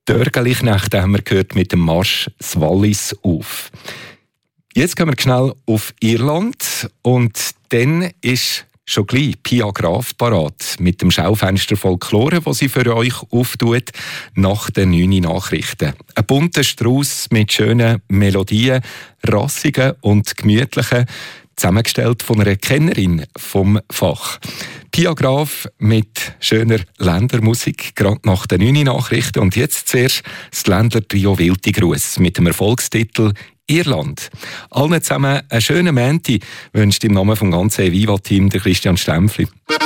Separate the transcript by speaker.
Speaker 1: Dörgeli-Knechte haben wir gehört mit dem Marsch «Das Wallis» auf. Jetzt gehen wir schnell auf Irland und dann ist schon gleich Pia Graf parat mit dem Schaufenster Folklore, das sie für euch auftut nach den 9 Nachrichten. Ein bunter Strauß mit schönen Melodien, rassigen und gemütlichen, zusammengestellt von einer Kennerin vom Fach. Pia Graf mit schöner Ländermusik, gerade nach den 9 Nachrichten. Und jetzt zuerst das Ländler-Trio Wiltigruß mit dem Erfolgstitel Irland. Allen zusammen einen schönen Mänti wünscht im Namen vom ganzen Viva-Team der Christian Stempfli.